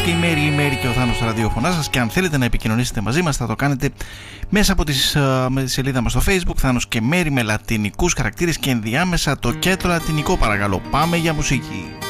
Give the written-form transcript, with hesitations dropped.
Και η Μέρη και ο Θάνος στα ραδιοφωνά σας. Και αν θέλετε να επικοινωνήσετε μαζί μας, θα το κάνετε μέσα από τη σελίδα μας στο Facebook, Θάνος και Μέρη, με λατινικούς χαρακτήρες και ενδιάμεσα το και το λατινικό, παρακαλώ. Πάμε για μουσική.